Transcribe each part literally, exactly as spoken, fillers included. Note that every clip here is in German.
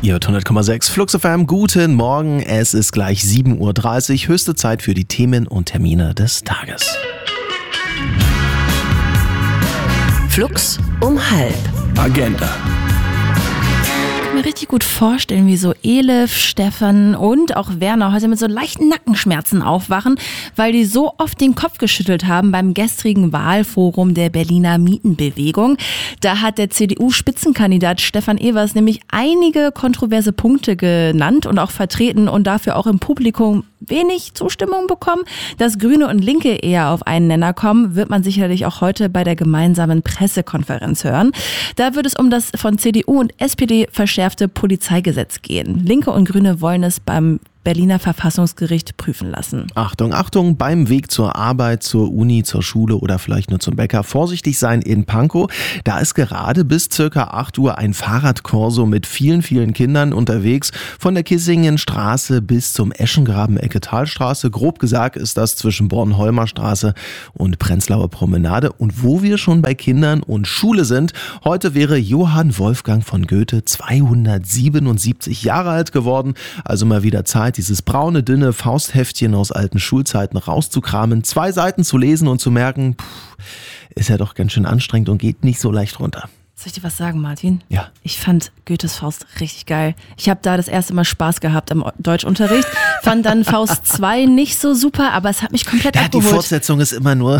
Ihr hört hundert Komma sechs Flux F M. Guten Morgen, es ist gleich sieben Uhr dreißig. Höchste Zeit für die Themen und Termine des Tages. Flux um halb. Agenda. Ich kann mir richtig gut vorstellen, wie so Elif, Stefan und auch Werner heute mit so leichten Nackenschmerzen aufwachen, weil die so oft den Kopf geschüttelt haben beim gestrigen Wahlforum der Berliner Mietenbewegung. Da hat der C D U-Spitzenkandidat Stefan Evers nämlich einige kontroverse Punkte genannt und auch vertreten und dafür auch im Publikum wenig Zustimmung bekommen. Dass Grüne und Linke eher auf einen Nenner kommen, wird man sicherlich auch heute bei der gemeinsamen Pressekonferenz hören. Da wird es um das von C D U und S P D verschärfte Polizeigesetz gehen. Linke und Grüne wollen es beim Berliner Verfassungsgericht prüfen lassen. Achtung, Achtung, beim Weg zur Arbeit, zur Uni, zur Schule oder vielleicht nur zum Bäcker vorsichtig sein in Pankow. Da ist gerade bis circa acht Uhr ein Fahrradkorso mit vielen, vielen Kindern unterwegs. Von der Kissingenstraße bis zum Eschengraben Ecke Talstraße. Grob gesagt ist das zwischen Bornholmer Straße und Prenzlauer Promenade. Und wo wir schon bei Kindern und Schule sind, heute wäre Johann Wolfgang von Goethe zweihundertsiebenundsiebzig Jahre alt geworden. Also mal wieder Zeit, dieses braune, dünne Faustheftchen aus alten Schulzeiten rauszukramen, zwei Seiten zu lesen und zu merken, pff, ist ja doch ganz schön anstrengend und geht nicht so leicht runter. Soll ich dir was sagen, Martin? Ja. Ich fand Goethes Faust richtig geil. Ich habe da das erste Mal Spaß gehabt im Deutschunterricht. Fand dann Faust zwei nicht so super, aber es hat mich komplett ja, abgeholt. Die Fortsetzung ist immer nur...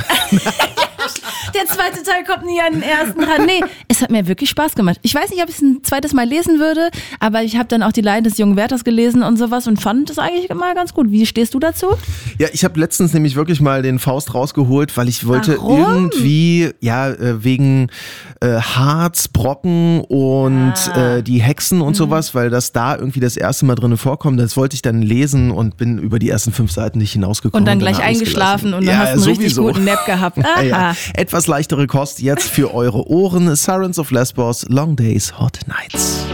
Der zweite Teil kommt nie an den ersten ran. Nee, es hat mir wirklich Spaß gemacht. Ich weiß nicht, ob ich es ein zweites Mal lesen würde, aber ich habe dann auch die Leiden des jungen Werthers gelesen und sowas und fand es eigentlich immer ganz gut. Wie stehst du dazu? Ja, ich habe letztens nämlich wirklich mal den Faust rausgeholt, weil ich wollte Warum? irgendwie, ja, wegen äh, Harz, Brocken und ah. äh, die Hexen und mhm. sowas, weil das da irgendwie das erste Mal drin vorkommt. Das wollte ich dann lesen und bin über die ersten fünf Seiten nicht hinausgekommen. Und dann und gleich dann eingeschlafen und dann ja, hast du einen sowieso. richtig guten Nap gehabt. Aha. Ja, etwas leichtere Kost jetzt für eure Ohren. Sirens of Lesbos, Long Days, Hot Nights.